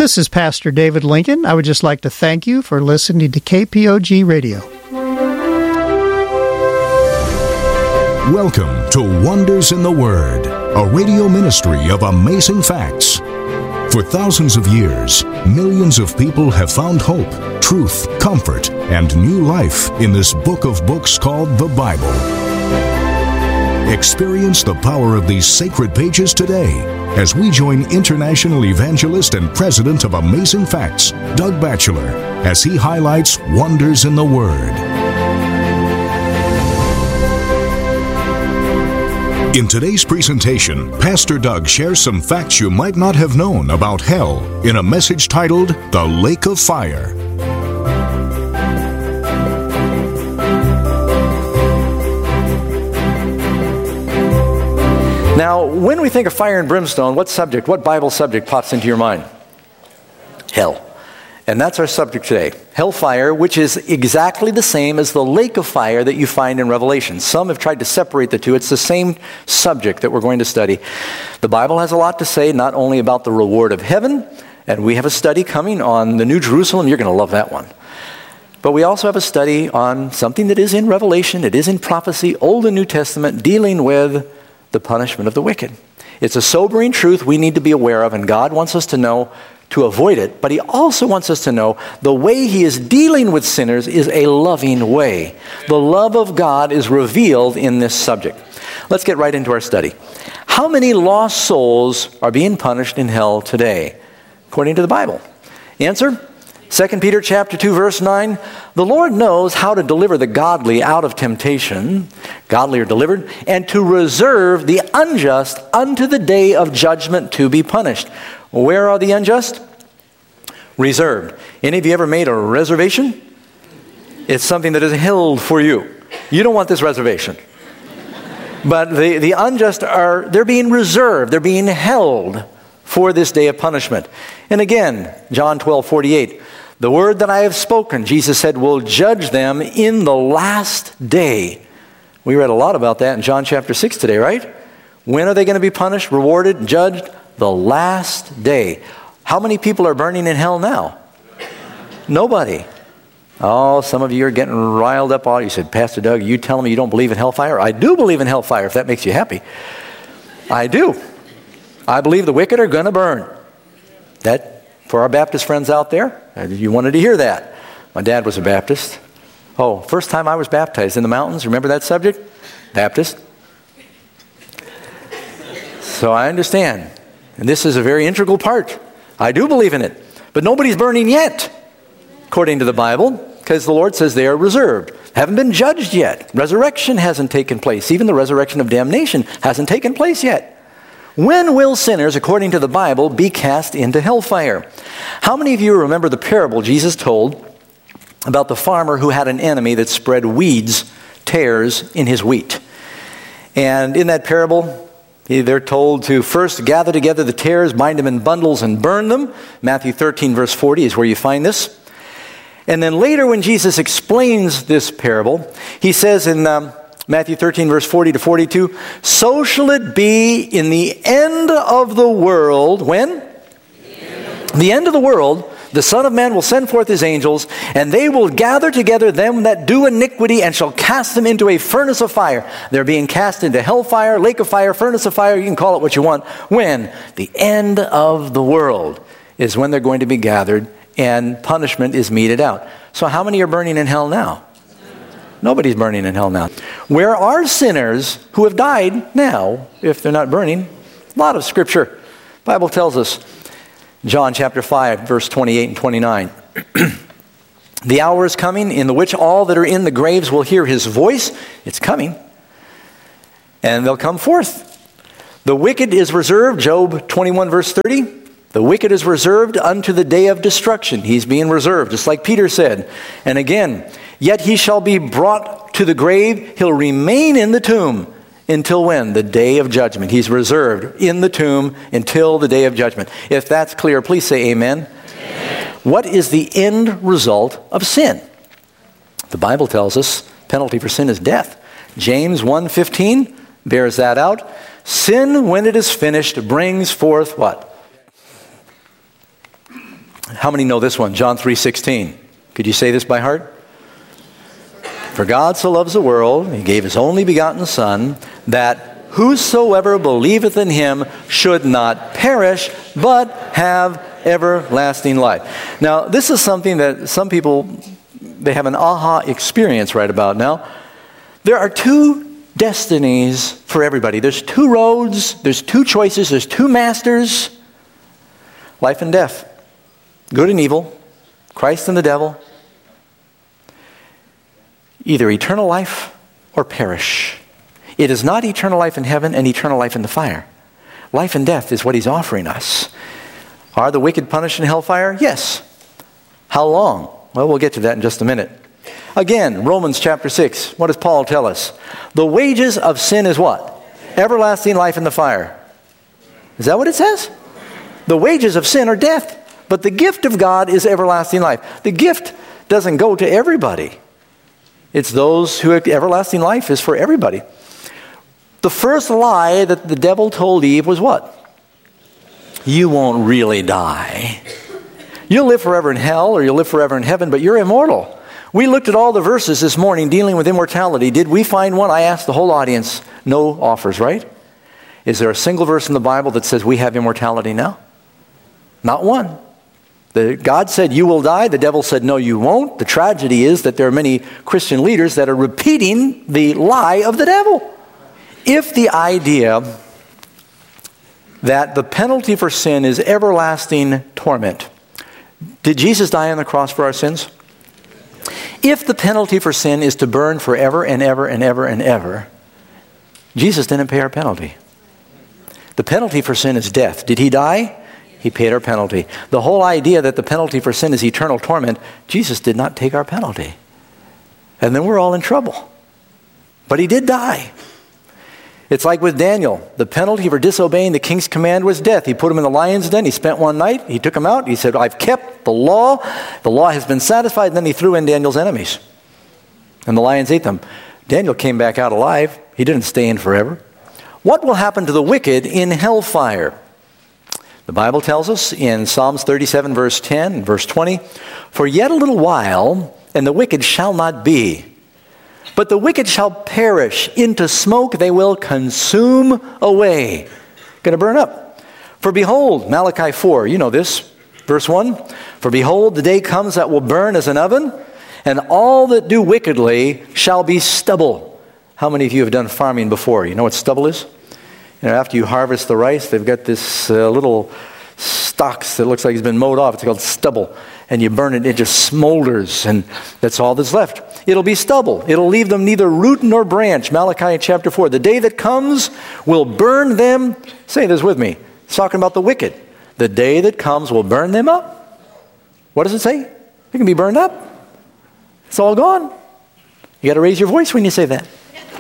This is Pastor David Lincoln. I would just like to thank you for listening to KPOG Radio. Welcome to Wonders in the Word, a radio ministry of amazing facts. For thousands of years, millions of people have found hope, truth, comfort, and new life in this book of books called the Bible. Experience the power of these sacred pages today as we join international evangelist and president of Amazing Facts, Doug Batchelor, as he highlights wonders in the Word. In today's presentation, Pastor Doug shares some facts you might not have known about hell in a message titled, The Lake of Fire. Now, when we think of fire and brimstone, what Bible subject pops into your mind? Hell. And that's our subject today. Hellfire, which is exactly the same as the lake of fire that you find in Revelation. Some have tried to separate the two. It's the same subject that we're going to study. The Bible has a lot to say, not only about the reward of heaven, and we have a study coming on the New Jerusalem. You're going to love that one. But we also have a study on something that is in Revelation, it is in prophecy, Old and New Testament, dealing with the punishment of the wicked. It's a sobering truth we need to be aware of, and God wants us to know to avoid it, but He also wants us to know the way He is dealing with sinners is a loving way. The love of God is revealed in this subject. Let's get right into our study. How many lost souls are being punished in hell today, according to the Bible? Answer? 2 Peter chapter 2, verse 9, the Lord knows how to deliver the godly out of temptation, godly are delivered, and to reserve the unjust unto the day of judgment to be punished. Where are the unjust? Reserved. Any of you ever made a reservation? It's something that is held for you. You don't want this reservation. But the unjust they're being reserved, they're being held for this day of punishment. And again, John 12:48, the word that I have spoken, Jesus said, will judge them in the last day. We read a lot about that in John chapter 6 today, right? When are they going to be punished, rewarded, judged? The last day. How many people are burning in hell now? Nobody. Oh, some of you are getting riled up. You said, Pastor Doug, you telling me you don't believe in hellfire? I do believe in hellfire, if that makes you happy. I do. I believe the wicked are going to burn. That, for our Baptist friends out there, you wanted to hear that. My dad was a Baptist. Oh, first time I was baptized in the mountains. Remember that subject? Baptist. So I understand. And this is a very integral part. I do believe in it. But nobody's burning yet, according to the Bible, because the Lord says they are reserved. Haven't been judged yet. Resurrection hasn't taken place. Even the resurrection of damnation hasn't taken place yet. When will sinners, according to the Bible, be cast into hellfire? How many of you remember the parable Jesus told about the farmer who had an enemy that spread weeds, tares, in his wheat? And in that parable, they're told to first gather together the tares, bind them in bundles, and burn them. Matthew 13, verse 40 is where you find this. And then later when Jesus explains this parable, He says in Matthew 13, verse 40 to 42, so shall it be in the end of the world. When? The end of the world, the Son of Man will send forth His angels, and they will gather together them that do iniquity, and shall cast them into a furnace of fire. They're being cast into hellfire, lake of fire, furnace of fire. You can call it what you want. When? The end of the world is when they're going to be gathered, and punishment is meted out. So how many are burning in hell now? Nobody's burning in hell now. Where are sinners who have died now, if they're not burning? A lot of Scripture. The Bible tells us, John chapter 5, verse 28 and 29. The hour is coming in the which all that are in the graves will hear His voice. It's coming. And they'll come forth. The wicked is reserved, Job 21, verse 30. The wicked is reserved unto the day of destruction. He's being reserved, just like Peter said. And again, yet he shall be brought to the grave. He'll remain in the tomb until when? The day of judgment. He's reserved in the tomb until the day of judgment. If that's clear, please say amen. Amen. What is the end result of sin? The Bible tells us penalty for sin is death. James 1:15 bears that out. Sin, when it is finished, brings forth what? How many know this one? John 3:16. Could you say this by heart? For God so loves the world, he gave his only begotten Son, that whosoever believeth in him should not perish, but have everlasting life. Now, this is something that some people, they have an aha experience right about now. There are two destinies for everybody. There's two roads, there's two choices, there's two masters. Life and death. Good and evil. Christ and the devil. Either eternal life or perish. It is not eternal life in heaven and eternal life in the fire. Life and death is what he's offering us. Are the wicked punished in hellfire? Yes. How long? Well, we'll get to that in just a minute. Again, Romans chapter 6. What does Paul tell us? The wages of sin is what? Everlasting life in the fire. Is that what it says? The wages of sin are death. But the gift of God is everlasting life. The gift doesn't go to everybody. It's those who, everlasting life is for everybody. The first lie that the devil told Eve was what? You won't really die. You'll live forever in hell or you'll live forever in heaven, but you're immortal. We looked at all the verses this morning dealing with immortality. Did we find one? I asked the whole audience. No offers, right? Is there a single verse in the Bible that says we have immortality now? Not one. God said you will die. The devil said no, you won't. The tragedy is that there are many Christian leaders that are repeating the lie of the devil. If the idea that the penalty for sin is everlasting torment. Did Jesus die on the cross for our sins? If the penalty for sin is to burn forever and ever and ever and ever, Jesus didn't pay our penalty. The penalty for sin is death. Did he die? He paid our penalty. The whole idea that the penalty for sin is eternal torment, Jesus did not take our penalty. And then we're all in trouble. But he did die. It's like with Daniel. The penalty for disobeying the king's command was death. He put him in the lion's den. He spent one night. He took him out. He said, I've kept the law. The law has been satisfied. And then he threw in Daniel's enemies. And the lions ate them. Daniel came back out alive. He didn't stay in forever. What will happen to the wicked in hellfire? The Bible tells us in Psalms 37, verse 10 and verse 20, for yet a little while, and the wicked shall not be. But the wicked shall perish. Into smoke they will consume away. Going to burn up. For behold, Malachi 4, you know this, verse 1. For behold, the day comes that will burn as an oven, and all that do wickedly shall be stubble. How many of you have done farming before? You know what stubble is? You know, after you harvest the rice, they've got this little stalks that looks like it's been mowed off. It's called stubble. And you burn it, it just smolders, and that's all that's left. It'll be stubble. It'll leave them neither root nor branch. Malachi chapter 4. The day that comes will burn them. Say this with me. It's talking about the wicked. The day that comes will burn them up. What does it say? They can be burned up. It's all gone. You got to raise your voice when you say that.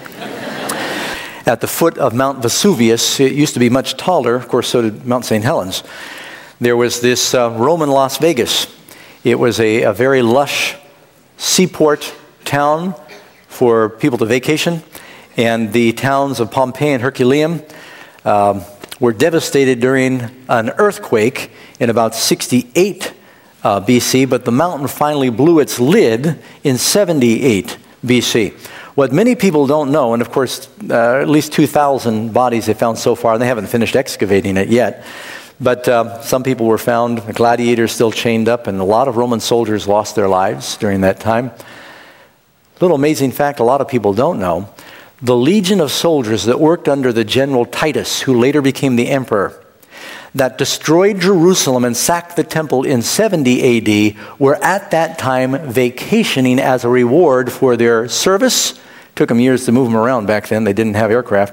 At the foot of Mount Vesuvius, it used to be much taller. Of course, so did Mount St. Helens. There was this Roman Las Vegas. It was a very lush seaport town for people to vacation. And the towns of Pompeii and Herculaneum were devastated during an earthquake in about 68 BC. But the mountain finally blew its lid in 78 BC. What many people don't know, and of course, at least 2,000 bodies they found so far, and they haven't finished excavating it yet, but some people were found, gladiators still chained up, and a lot of Roman soldiers lost their lives during that time. Little amazing fact a lot of people don't know, the legion of soldiers that worked under the general Titus, who later became the emperor, that destroyed Jerusalem and sacked the temple in 70 AD, were at that time vacationing as a reward for their service. Took them years to move them around back then. They didn't have aircraft.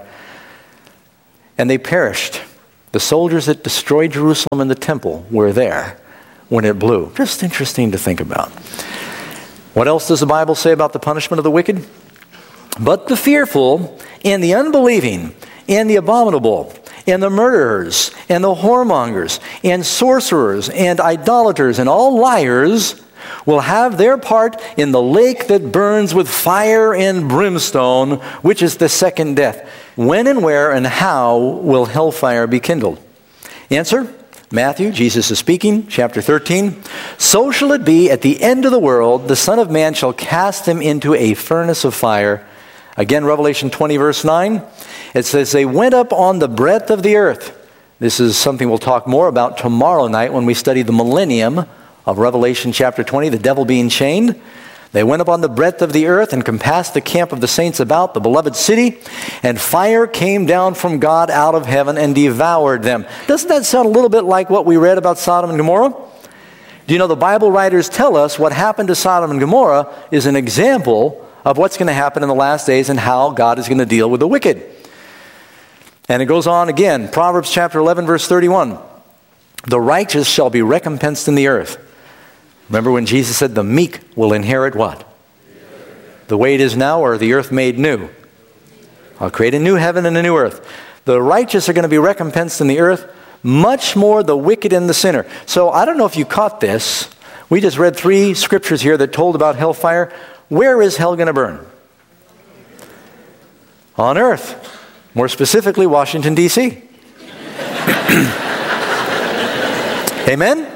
And they perished. The soldiers that destroyed Jerusalem and the temple were there when it blew. Just interesting to think about. What else does the Bible say about the punishment of the wicked? But the fearful and the unbelieving and the abominable and the murderers and the whoremongers and sorcerers and idolaters and all liars will have their part in the lake that burns with fire and brimstone, which is the second death. When and where and how will hellfire be kindled? Answer, Matthew, Jesus is speaking, chapter 13. So shall it be at the end of the world, the Son of Man shall cast him into a furnace of fire. Again, Revelation 20, verse 9. It says, they went up on the breadth of the earth. This is something we'll talk more about tomorrow night when we study the millennium of Revelation chapter 20, the devil being chained. They went up on the breadth of the earth and compassed the camp of the saints about, the beloved city, and fire came down from God out of heaven and devoured them. Doesn't that sound a little bit like what we read about Sodom and Gomorrah? Do you know the Bible writers tell us what happened to Sodom and Gomorrah is an example of what's going to happen in the last days and how God is going to deal with the wicked. And it goes on again, Proverbs chapter 11, verse 31. The righteous shall be recompensed in the earth. Remember when Jesus said the meek will inherit what? The way it is now, or the earth made new? I'll create a new heaven and a new earth. The righteous are going to be recompensed in the earth, much more the wicked and the sinner. So I don't know if you caught this. We just read 3 scriptures here that told about hellfire. Where is hell going to burn? On earth. More specifically, Washington, D.C. Amen?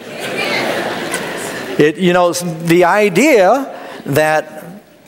The idea that,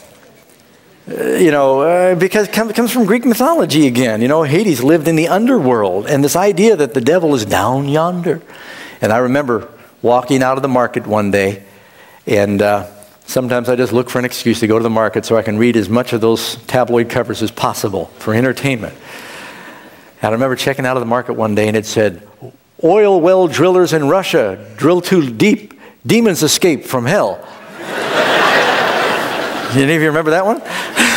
because it comes from Greek mythology again. Hades lived in the underworld, and this idea that the devil is down yonder. And I remember walking out of the market one day, and sometimes I just look for an excuse to go to the market so I can read as much of those tabloid covers as possible for entertainment. And I remember checking out of the market one day, and it said, oil well drillers in Russia drill too deep. Demons escape from hell. Any of you remember that one?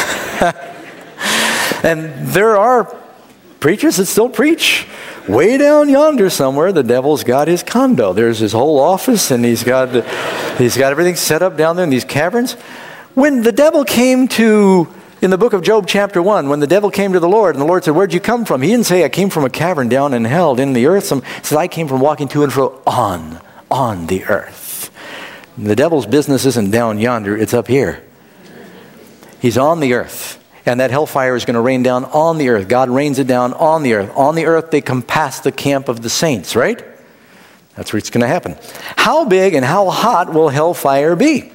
And there are preachers that still preach. Way down yonder somewhere, the devil's got his condo. There's his whole office, and he's got everything set up down there in these caverns. When the devil came in the book of Job chapter 1, when the devil came to the Lord, and the Lord said, where'd you come from? He didn't say, I came from a cavern down in hell, in the earth. He said, I came from walking to and fro on the earth. The devil's business isn't down yonder, it's up here. He's on the earth. And that hellfire is going to rain down on the earth. God rains it down on the earth. On the earth, they compass the camp of the saints, right? That's where it's going to happen. How big and how hot will hellfire be?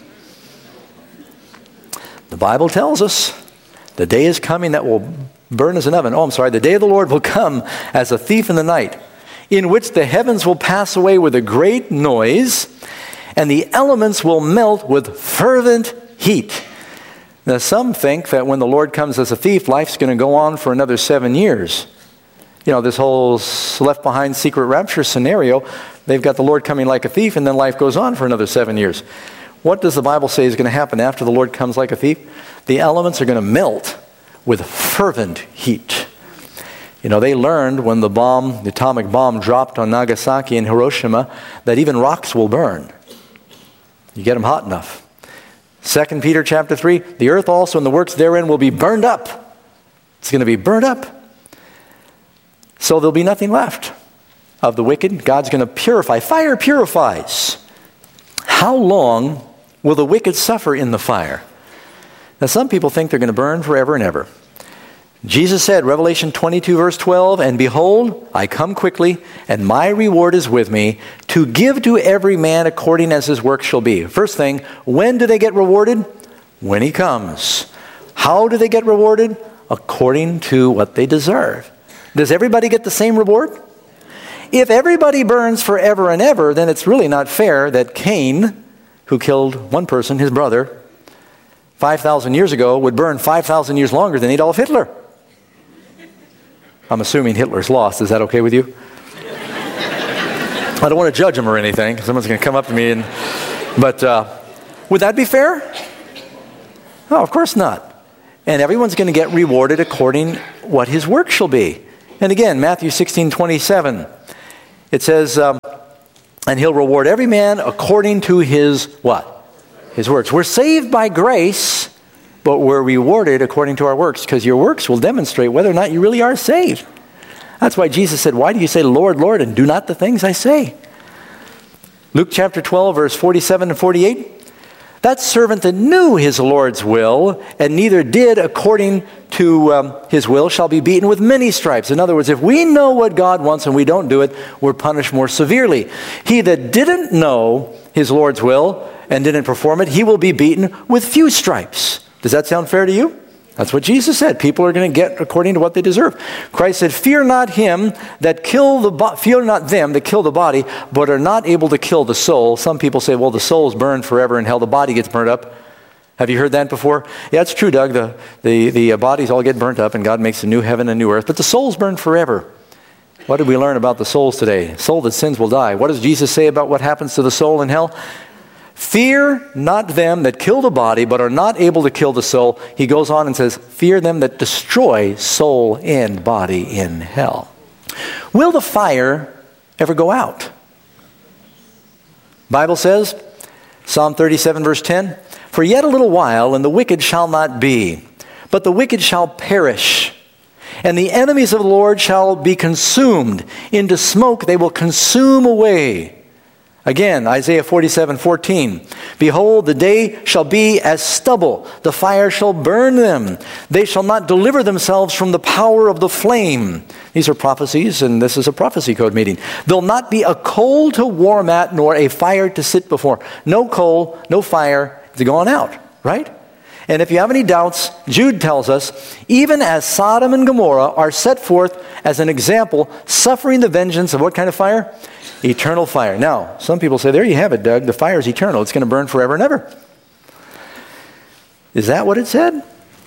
The Bible tells us the day is coming that will burn as an oven. The day of the Lord will come as a thief in the night, in which the heavens will pass away with a great noise, and the elements will melt with fervent heat. Now, some think that when the Lord comes as a thief, life's going to go on for another 7 years. This whole left behind secret rapture scenario, they've got the Lord coming like a thief, and then life goes on for another 7 years. What does the Bible say is going to happen after the Lord comes like a thief? The elements are going to melt with fervent heat. They learned when the atomic bomb dropped on Nagasaki and Hiroshima, that even rocks will burn. You get them hot enough. 2 Peter chapter 3, the earth also and the works therein will be burned up. It's going to be burned up. So there'll be nothing left of the wicked. God's going to purify. Fire purifies. How long will the wicked suffer in the fire? Now, some people think they're going to burn forever and ever. Jesus said, Revelation 22, verse 12, and behold, I come quickly, and my reward is with me, to give to every man according as his work shall be. First thing, when do they get rewarded? When he comes. How do they get rewarded? According to what they deserve. Does everybody get the same reward? If everybody burns forever and ever, then it's really not fair that Cain, who killed one person, his brother, 5,000 years ago, would burn 5,000 years longer than Adolf Hitler. I'm assuming Hitler's lost. Is that okay with you? I don't want to judge him or anything. Someone's going to come up to me but would that be fair? No, of course not. And everyone's going to get rewarded according what his work shall be. And again, Matthew 16:27, it says, and he'll reward every man according to his what? His works. We're saved by grace, but we're rewarded according to our works, because your works will demonstrate whether or not you really are saved. That's why Jesus said, why do you say, Lord, Lord, and do not the things I say? Luke chapter 12, verse 47 and 48. That servant that knew his Lord's will and neither did according to his will shall be beaten with many stripes. In other words, if we know what God wants and we don't do it, we're punished more severely. He that didn't know his Lord's will and didn't perform it, he will be beaten with few stripes. Does that sound fair to you? That's what Jesus said. People are going to get according to what they deserve. Christ said, fear not them that kill the body, but are not able to kill the soul. Some people say, well, the soul is burned forever in hell. The body gets burnt up. Have you heard that before? Yeah, it's true, Doug. The bodies all get burnt up and God makes a new heaven and new earth. But the soul's burned forever. What did we learn about the souls today? Soul that sins will die. What does Jesus say about what happens to the soul in hell? Fear not them that kill the body, but are not able to kill the soul. He goes on and says, fear them that destroy soul and body in hell. Will the fire ever go out? Bible says, Psalm 37 verse 10, for yet a little while, and the wicked shall not be, but the wicked shall perish. And the enemies of the Lord shall be consumed. Into smoke they will consume away. Again, Isaiah 47:14. Behold, the day shall be as stubble. The fire shall burn them. They shall not deliver themselves from the power of the flame. These are prophecies, and this is a prophecy code meeting. There'll not be a coal to warm at, nor a fire to sit before. No coal, no fire. It's going out, right? And if you have any doubts, Jude tells us, even as Sodom and Gomorrah are set forth as an example, suffering the vengeance of what kind of fire? Eternal fire. Now, some people say, there you have it, Doug. The fire is eternal. It's going to burn forever and ever. Is that what it said?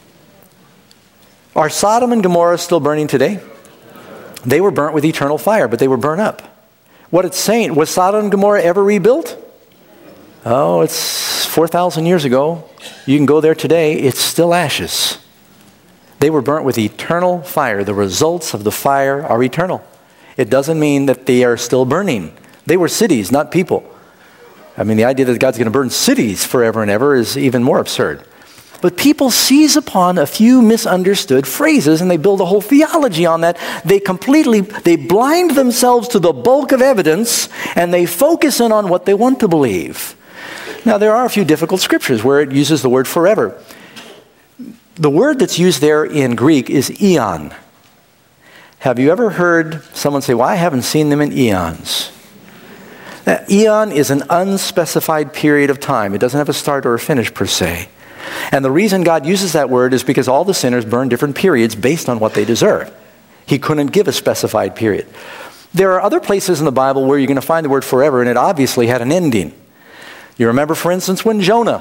Are Sodom and Gomorrah still burning today? They were burnt with eternal fire, but they were burnt up. What it's saying, was Sodom and Gomorrah ever rebuilt? Oh, it's 4,000 years ago. You can go there today. It's still ashes. They were burnt with eternal fire. The results of the fire are eternal. It doesn't mean that they are still burning. They were cities, not people. I mean, the idea that God's going to burn cities forever and ever is even more absurd. But people seize upon a few misunderstood phrases and they build a whole theology on that. They blind themselves to the bulk of evidence and they focus in on what they want to believe. Now, there are a few difficult scriptures where it uses the word forever. The word that's used there in Greek is eon. Have you ever heard someone say, well, I haven't seen them in eons? Now, eon is an unspecified period of time. It doesn't have a start or a finish per se. And the reason God uses that word is because all the sinners burn different periods based on what they deserve. He couldn't give a specified period. There are other places in the Bible where you're going to find the word forever, and it obviously had an ending. You remember, for instance, when Jonah's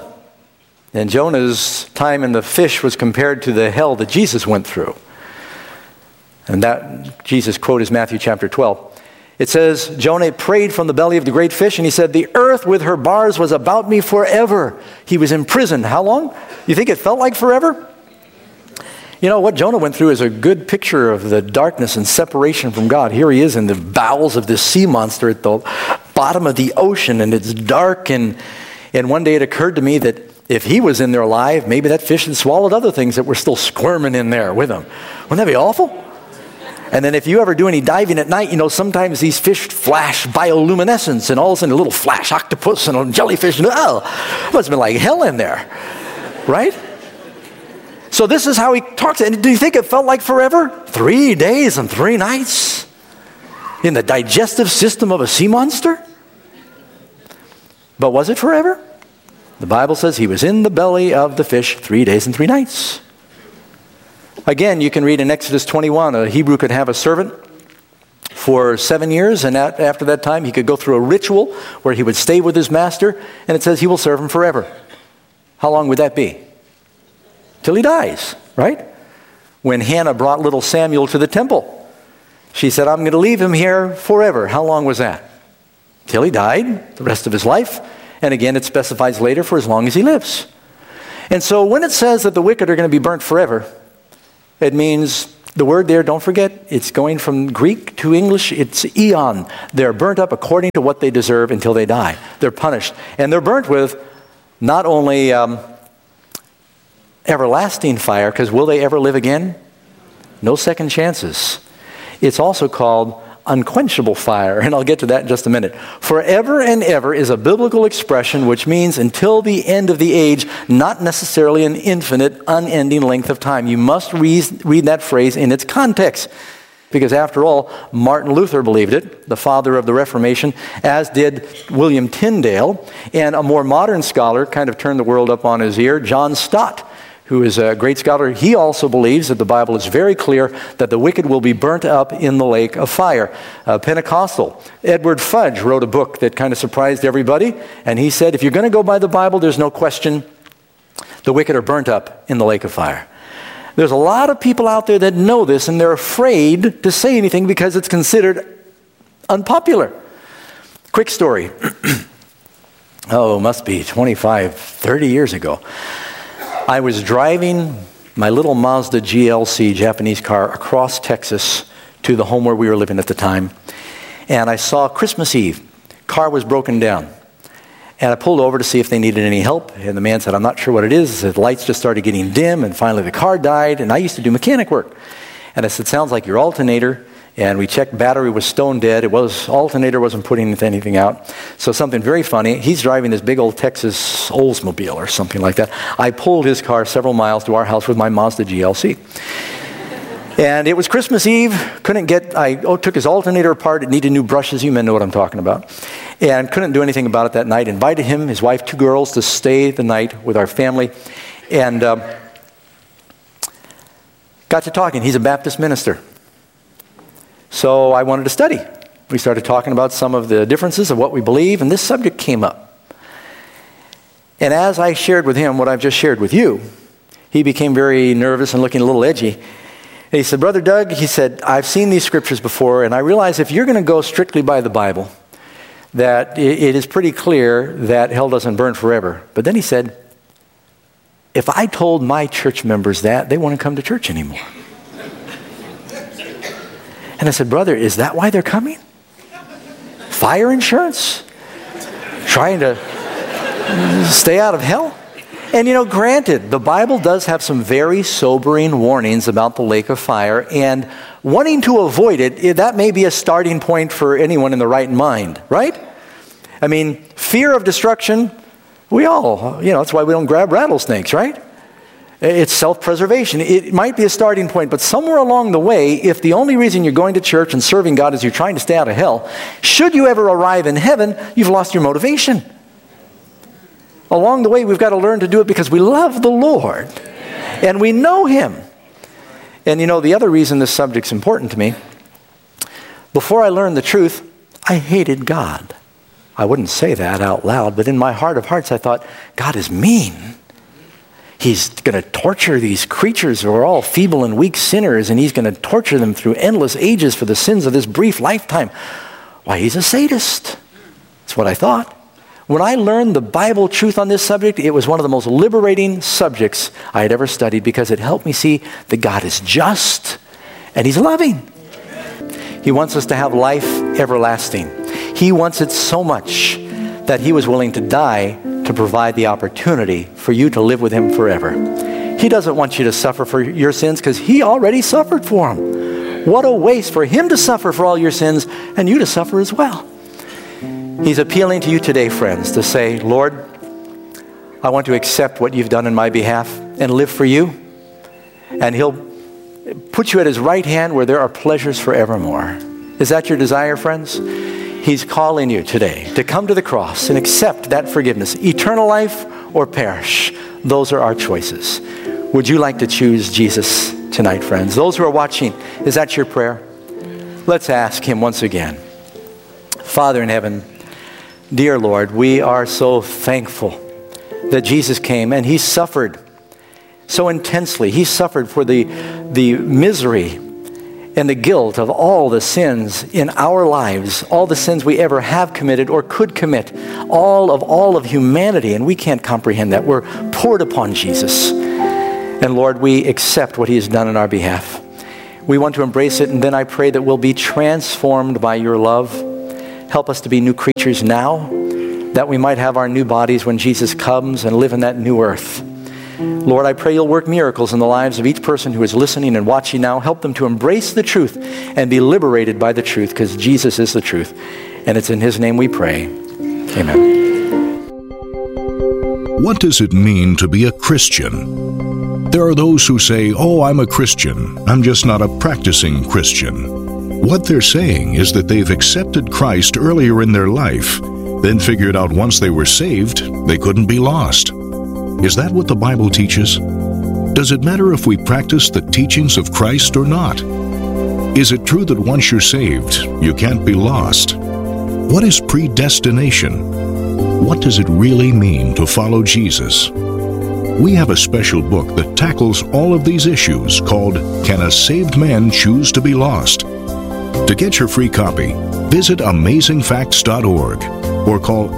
time in the fish was compared to the hell that Jesus went through. And that Jesus' quote is Matthew chapter 12. It says, Jonah prayed from the belly of the great fish, and he said, the earth with her bars was about me forever. He was imprisoned. How long? You think it felt like forever? You know, what Jonah went through is a good picture of the darkness and separation from God. Here he is in the bowels of this sea monster at the bottom of the ocean, and it's dark. And one day it occurred to me that if he was in there alive, maybe that fish had swallowed other things that were still squirming in there with him. Wouldn't that be awful? And then if you ever do any diving at night, you know, sometimes these fish flash bioluminescence, and all of a sudden a little flash octopus and a jellyfish. And, oh, it must have been like hell in there, right? So this is how he talks. And do you think it felt like forever? 3 days and 3 nights in the digestive system of a sea monster? But was it forever? The Bible says he was in the belly of the fish 3 days and 3 nights. Again, you can read in Exodus 21, a Hebrew could have a servant for 7 years, and after that time he could go through a ritual where he would stay with his master, and it says he will serve him forever. How long would that be? Till he dies, right? When Hannah brought little Samuel to the temple, she said, I'm going to leave him here forever. How long was that? Till he died, the rest of his life. And again, it specifies later for as long as he lives. And so when it says that the wicked are going to be burnt forever, it means, the word there, don't forget, it's going from Greek to English, it's eon. They're burnt up according to what they deserve until they die. They're punished. And they're burnt with not only everlasting fire, because will they ever live again? No second chances. It's also called unquenchable fire, and I'll get to that in just a minute. Forever and ever is a biblical expression which means until the end of the age, not necessarily an infinite, unending length of time. You must read that phrase in its context, because after all, Martin Luther believed it, the father of the Reformation, as did William Tyndale, and a more modern scholar kind of turned the world up on his ear, John Stott, who is a great scholar. He also believes that the Bible is very clear that the wicked will be burnt up in the lake of fire. Pentecostal. Edward Fudge wrote a book that kind of surprised everybody, and he said, if you're going to go by the Bible, there's no question the wicked are burnt up in the lake of fire. There's a lot of people out there that know this, and they're afraid to say anything because it's considered unpopular. Quick story. Must be 25, 30 years ago. I was driving my little Mazda GLC Japanese car across Texas to the home where we were living at the time. And I saw Christmas Eve. Car was broken down. And I pulled over to see if they needed any help. And the man said, I'm not sure what it is. The lights just started getting dim, and finally the car died. And I used to do mechanic work. And I said, sounds like your alternator. And we checked, battery was stone dead. Alternator wasn't putting anything out. So something very funny, he's driving this big old Texas Oldsmobile or something like that. I pulled his car several miles to our house with my Mazda GLC. And it was Christmas Eve. I took his alternator apart. It needed new brushes. You men know what I'm talking about. And couldn't do anything about it that night. Invited him, his wife, 2 girls, to stay the night with our family. And got to talking. He's a Baptist minister. So I wanted to study. We started talking about some of the differences of what we believe, and this subject came up. And as I shared with him what I've just shared with you, he became very nervous and looking a little edgy. And he said, Brother Doug, he said, I've seen these scriptures before, and I realize if you're going to go strictly by the Bible, that it is pretty clear that hell doesn't burn forever. But then he said, if I told my church members that, they wouldn't come to church anymore. And I said, brother, is that why they're coming? Fire insurance? Trying to stay out of hell? And granted, the Bible does have some very sobering warnings about the lake of fire, and wanting to avoid it, that may be a starting point for anyone in the right mind, right? I mean, fear of destruction, we all, that's why we don't grab rattlesnakes, right? It's self-preservation. It might be a starting point, but somewhere along the way, if the only reason you're going to church and serving God is you're trying to stay out of hell, should you ever arrive in heaven, you've lost your motivation. Along the way, we've got to learn to do it because we love the Lord and we know Him. And the other reason this subject's important to me, before I learned the truth, I hated God. I wouldn't say that out loud, but in my heart of hearts, I thought, God is mean. He's going to torture these creatures who are all feeble and weak sinners, and He's going to torture them through endless ages for the sins of this brief lifetime. Why, He's a sadist. That's what I thought. When I learned the Bible truth on this subject, it was one of the most liberating subjects I had ever studied because it helped me see that God is just and He's loving. He wants us to have life everlasting. He wants it so much that He was willing to die to provide the opportunity for you to live with Him forever. He doesn't want you to suffer for your sins because He already suffered for them. What a waste for Him to suffer for all your sins and you to suffer as well. He's appealing to you today, friends, to say, Lord, I want to accept what You've done in my behalf and live for You. And He'll put you at His right hand where there are pleasures forevermore. Is that your desire, friends? He's calling you today to come to the cross and accept that forgiveness. Eternal life or perish. Those are our choices. Would you like to choose Jesus tonight, friends? Those who are watching, is that your prayer? Let's ask Him once again. Father in heaven, dear Lord, we are so thankful that Jesus came and He suffered so intensely. He suffered for the misery and the guilt of all the sins in our lives, all the sins we ever have committed or could commit, all of humanity, and we can't comprehend that. We're poured upon Jesus. And Lord, we accept what He has done in our behalf. We want to embrace it, and then I pray that we'll be transformed by Your love. Help us to be new creatures now, that we might have our new bodies when Jesus comes and live in that new earth. Lord, I pray you'll work miracles in the lives of each person who is listening and watching now. Help them to embrace the truth and be liberated by the truth, because Jesus is the truth. And it's in his name we pray. Amen. What does it mean to be a Christian? There are those who say, "Oh, I'm a Christian. I'm just not a practicing Christian." What they're saying is that they've accepted Christ earlier in their life, then figured out once they were saved, they couldn't be lost. Is that what the Bible teaches? Does it matter if we practice the teachings of Christ or not? Is it true that once you're saved, you can't be lost? What is predestination? What does it really mean to follow Jesus? We have a special book that tackles all of these issues called Can a Saved Man Choose to Be Lost? To get your free copy, visit AmazingFacts.org or call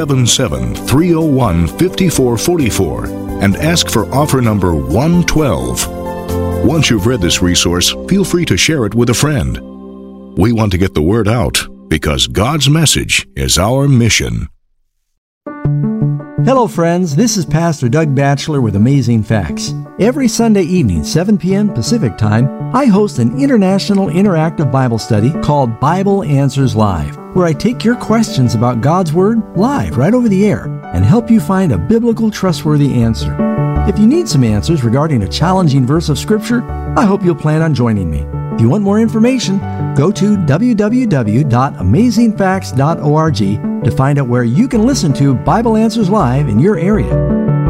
877-301-5444 and ask for offer number 112. Once you've read this resource, feel free to share it with a friend. We want to get the word out because God's message is our mission. Hello friends, this is Pastor Doug Batchelor with Amazing Facts. Every Sunday evening, 7 p.m. Pacific Time, I host an international interactive Bible study called Bible Answers Live, where I take your questions about God's Word live right over the air and help you find a biblical, trustworthy answer. If you need some answers regarding a challenging verse of Scripture, I hope you'll plan on joining me. If you want more information, go to www.amazingfacts.org to find out where you can listen to Bible Answers Live in your area.